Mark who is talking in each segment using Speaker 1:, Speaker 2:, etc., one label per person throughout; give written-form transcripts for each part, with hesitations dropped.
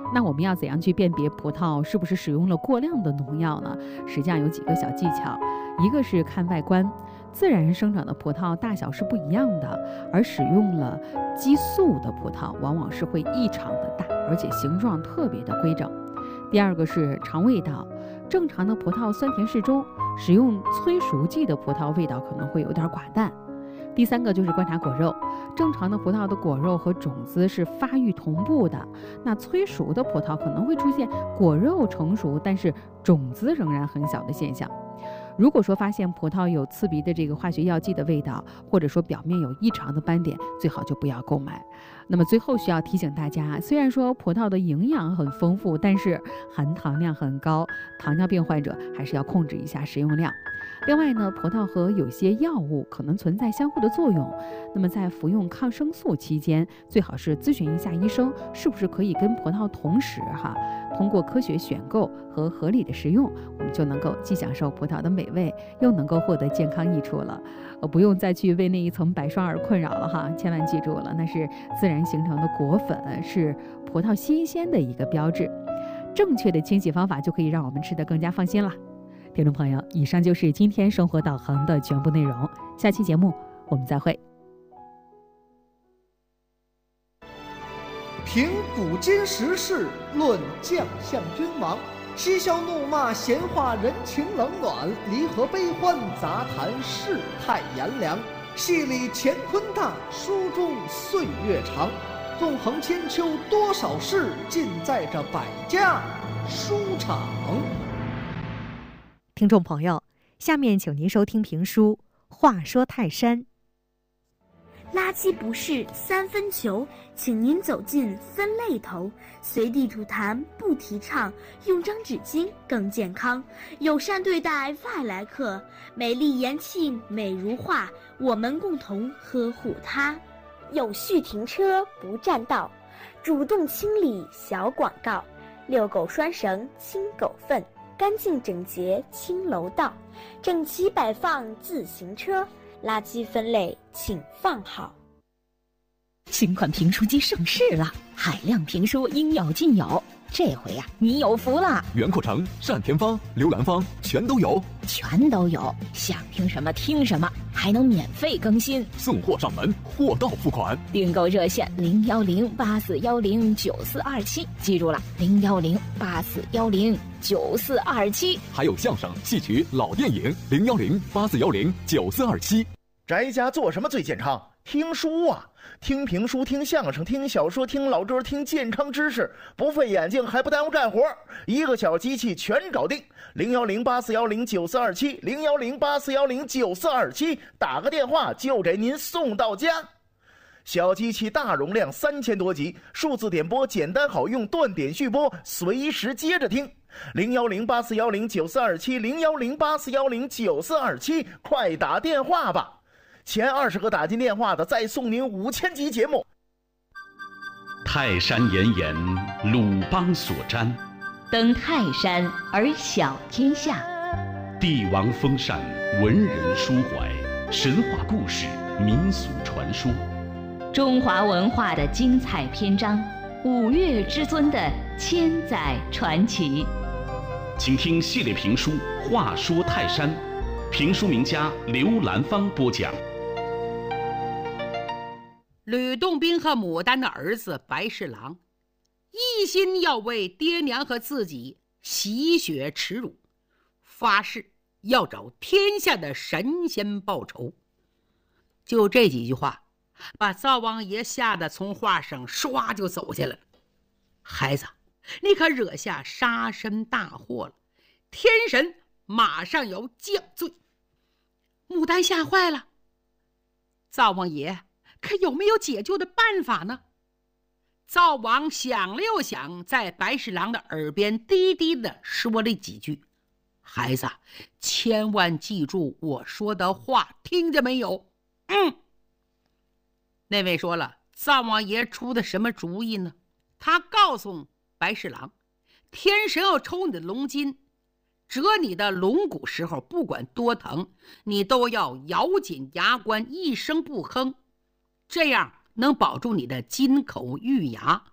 Speaker 1: 那我们要怎样去辨别葡萄是不是使用了过量的农药呢？实际上有几个小技巧，一个是看外观，自然生长的葡萄大小是不一样的，而使用了激素的葡萄往往是会异常的大，而且形状特别的规整。第二个是尝味道，正常的葡萄酸甜适中，使用催熟剂的葡萄味道可能会有点寡淡。第三个就是观察果肉，正常的葡萄的果肉和种子是发育同步的，那催熟的葡萄可能会出现果肉成熟，但是种子仍然很小的现象。如果说发现葡萄有刺鼻的这个化学药剂的味道，或者说表面有异常的斑点，最好就不要购买。那么最后需要提醒大家，虽然说葡萄的营养很丰富，但是含糖量很高，糖尿病患者还是要控制一下食用量。另外呢，葡萄和有些药物可能存在相互的作用，那么在服用抗生素期间，最好是咨询一下医生，是不是可以跟葡萄同时通过科学选购和合理的食用，我们就能够既享受葡萄的美味，又能够获得健康益处了。不用再去为那一层白霜而困扰了千万记住了，那是自然形成的果粉，是葡萄新鲜的一个标志。正确的清洗方法就可以让我们吃得更加放心了。听众朋友，以上就是今天生活导航的全部内容，下期节目我们再会。
Speaker 2: 评古今时事，论将相君王，嬉笑怒骂，闲话人情冷暖，离合悲欢，杂谈世态炎凉。戏里乾坤大，书中岁月长。纵横千秋多少事，尽在这百家书场。
Speaker 3: 听众朋友，下面请您收听评书《话说泰山》。
Speaker 4: 垃圾不是三分球，请您走进分类头。随地吐痰不提倡，用张纸巾更健康。友善对待外来客，美丽延庆美如画，我们共同呵护它。有序停车不占道，主动清理小广告。遛狗拴绳清狗粪，干净整洁清楼道，整齐摆放自行车，垃圾分类请放好。
Speaker 5: 新款评书机上市了，海量评书应有尽有。这回呀，你有福了！
Speaker 6: 袁阔成、单田芳、刘兰芳全都有，
Speaker 5: 想听什么听什么，还能免费更新，
Speaker 6: 送货上门，货到付款。
Speaker 5: 订购热线01084109427，记住了，01084109427。
Speaker 6: 还有相声、戏曲、老电影，01084109427。
Speaker 7: 宅家做什么最健康？听书啊！听评书，听相声，听小说，听老歌，听健康知识，不费眼睛还不耽误干活，一个小机器全搞定。01084109427 01084109427，打个电话就给您送到家。小机器大容量3000多集，数字点播简单好用，断点续播，随时接着听。01084109427 01084109427，快打电话吧！前20个打进电话的，再送您5000集节目。
Speaker 8: 泰山岩岩，鲁邦所瞻，
Speaker 5: 登泰山而小天下。
Speaker 8: 帝王风扇，文人抒怀，神话故事，民俗传说，
Speaker 5: 中华文化的精彩篇章，五岳之尊的千载传奇。
Speaker 8: 请听系列评书《话说泰山》，评书名家刘兰芳播讲。
Speaker 9: 吕洞宾和牡丹的儿子白侍郎，一心要为爹娘和自己洗雪耻辱，发誓要找天下的神仙报仇。就这几句话，把灶王爷吓得从画上唰就走下来了。孩子，你可惹下杀身大祸了，天神马上要降罪。牡丹吓坏了，灶王爷可有没有解救的办法呢？灶王想了又想，在白侍郎的耳边低低地说了几句：孩子，千万记住我说的话，听见没有？那位说了，灶王爷出的什么主意呢？他告诉白侍郎，天神要抽你的龙筋，折你的龙骨时候，不管多疼，你都要咬紧牙关，一声不哼，这样能保住你的金口玉牙。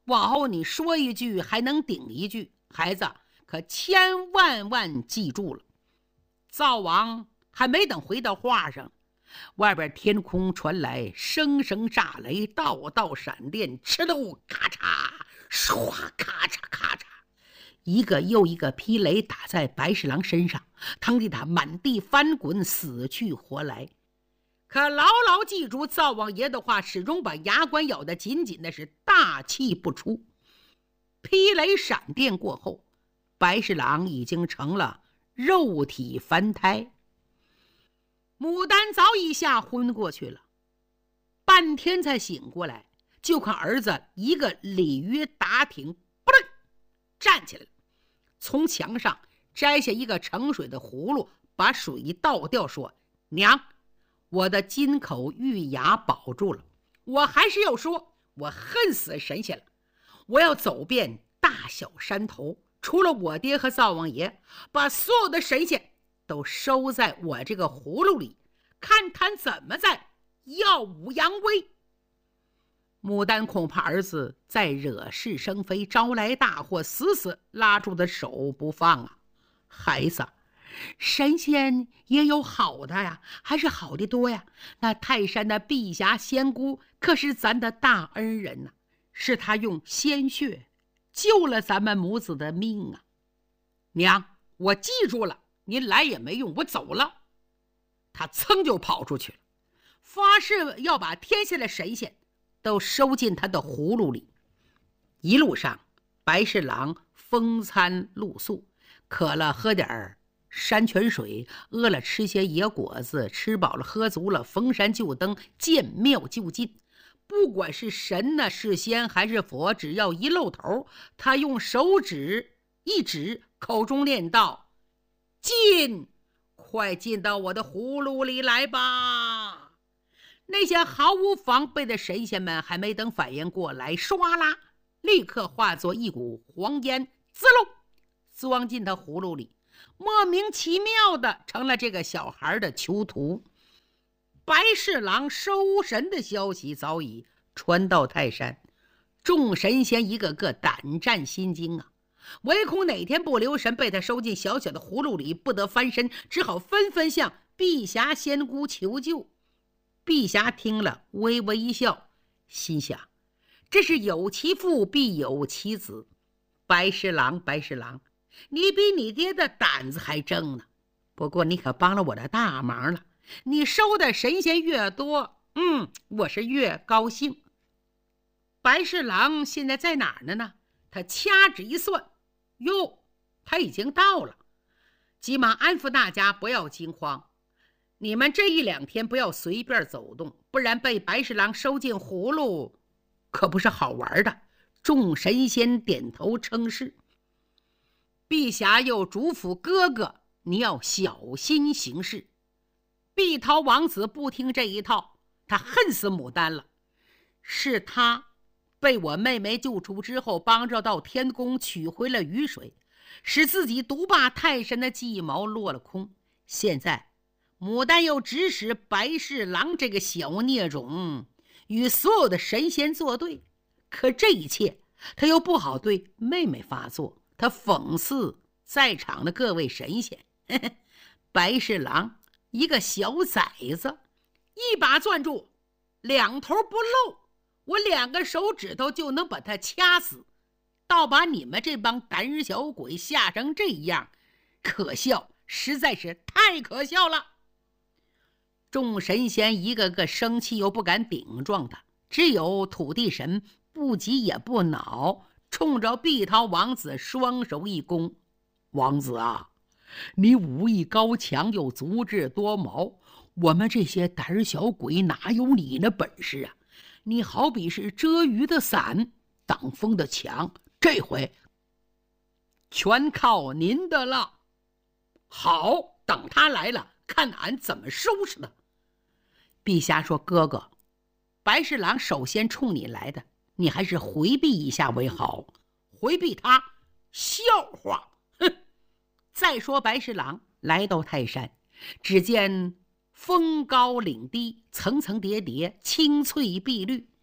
Speaker 9: 往后你说一句还能顶一句，孩子可千万记住了。灶王还没等回到话上，外边天空传来声声炸雷，道道闪电，哧溜咔嚓，唰咔嚓咔嚓，一个又一个霹雷打在白侍郎身上，疼得他满地翻滚，死去活来。可牢牢记住灶王爷的话，始终把牙关咬得紧紧的，是大气不出。霹雷闪电过后，白侍郎已经成了肉体凡胎。牡丹早已吓昏过去了，半天才醒过来，就看儿子一个鲤鱼打挺，扑棱站起来了，从墙上摘下一个盛水的葫芦，把水倒掉，说：娘，我的金口玉牙保住了，我还是要说，我恨死神仙了。我要走遍大小山头，除了我爹和灶王爷，把所有的神仙都收在我这个葫芦里，看他怎么在耀武扬威。牡丹恐怕儿子再惹是生非，招来大祸，死死拉住的手不放啊。孩子，神仙也有好的呀，还是好的多呀。那泰山的碧霞仙姑可是咱的大恩人呐，是他用鲜血救了咱们母子的命啊。娘，我记住了，您来也没用，我走了。他噌就跑出去了，发誓要把天下的神仙都收进他的葫芦里。一路上，白侍郎风餐露宿，渴了喝点山泉水，饿了吃些野果子，吃饱了喝足了，逢山就登，见庙就进。不管是神呢，是仙还是佛，只要一露头，他用手指一指，口中念道：进，快进到我的葫芦里来吧。那些毫无防备的神仙们还没等反应过来，唰啦，立刻化作一股黄烟，滋溜装进他葫芦里，莫名其妙的成了这个小孩的囚徒。白侍郎收神的消息早已传到泰山，众神仙一个个胆战心惊啊，唯恐哪天不留神被他收进小小的葫芦里，不得翻身，只好纷纷向碧霞仙姑求救。碧霞听了微微一笑，心想：这是有其父必有其子。白侍郎，白侍郎，你比你爹的胆子还正呢。不过你可帮了我的大忙了，你收的神仙越多，我是越高兴。白侍郎现在在哪儿呢？他掐指一算，哟，他已经到了。急忙安抚大家不要惊慌，你们这一两天不要随便走动，不然被白侍郎收进葫芦可不是好玩的。众神仙点头称是。碧霞又嘱咐哥哥，你要小心行事。碧桃王子不听这一套，他恨死牡丹了。是他被我妹妹救出之后，帮着到天宫取回了雨水，使自己独霸泰山的计谋落了空。现在牡丹又指使白侍郎这个小孽种与所有的神仙作对，可这一切他又不好对妹妹发作，他讽刺在场的各位神仙。白侍郎一个小崽子，一把攥住，两头不漏，我2个手指头就能把他掐死，倒把你们这帮胆小鬼吓成这样，可笑，实在是太可笑了。众神仙一个个生气，又不敢顶撞他，只有土地神不急也不恼，冲着碧桃王子双手一躬：王子啊，你武艺高强又足智多谋，我们这些胆小鬼哪有你那本事啊？你好比是遮雨的伞，挡风的墙，这回全靠您的了。好，等他来了，看俺怎么收拾他。碧霞说：哥哥，白侍郎首先冲你来的，你还是回避一下为好。回避他，笑话！哼！再说白侍郎来到泰山，只见峰高岭低，层层叠叠，青翠碧绿。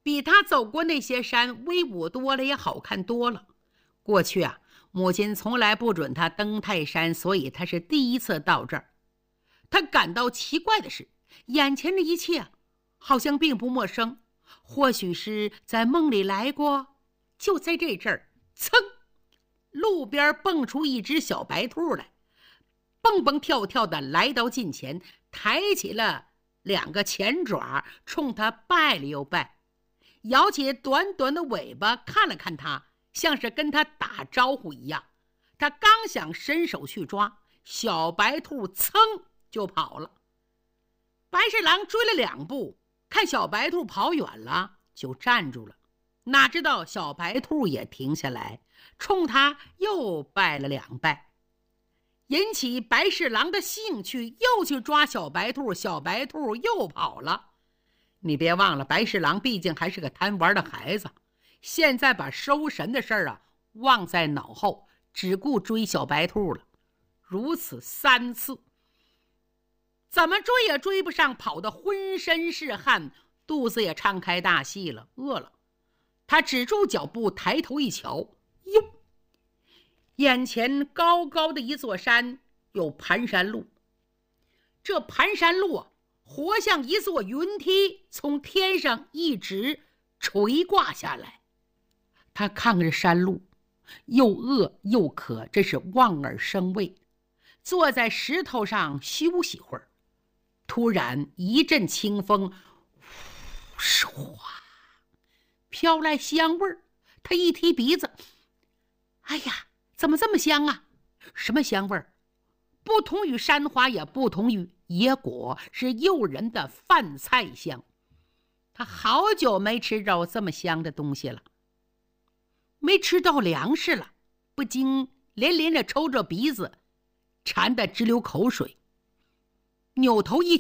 Speaker 9: 比他走过那些山威武多了，也好看多了。过去啊，母亲从来不准他登泰山，所以他是第一次到这儿。他感到奇怪的是，眼前的一切好像并不陌生，或许是在梦里来过。就在这阵儿，噌，路边蹦出一只小白兔来，蹦蹦跳跳的来到近前，抬起了2个前爪，冲他拜了又拜，摇起短短的尾巴看了看他，像是跟他打招呼一样。他刚想伸手去抓，小白兔噌就跑了。白侍郎追了2步，看小白兔跑远了，就站住了。哪知道小白兔也停下来，冲他又拜了2拜，引起白侍郎的兴趣，又去抓小白兔，小白兔又跑了。你别忘了，白侍郎毕竟还是个贪玩的孩子，现在把收神的事儿忘在脑后，只顾追小白兔了。如此3次，怎么追也追不上，跑得浑身是汗，肚子也敞开大气了，饿了。他止住脚步，抬头一瞧，哟，眼前高高的一座山，有盘山路。这盘山路活像一座云梯，从天上一直垂挂下来。他看着山路，又饿又渴，真是望而生畏，坐在石头上休息会儿。突然一阵清风，唰，飘来香味儿。他一提鼻子，哎呀，怎么这么香啊？什么香味儿？不同于山花，也不同于野果，是诱人的饭菜香。他好久没吃着这么香的东西了，没吃到粮食了，不禁连连的抽着鼻子，馋得直流口水。扭头一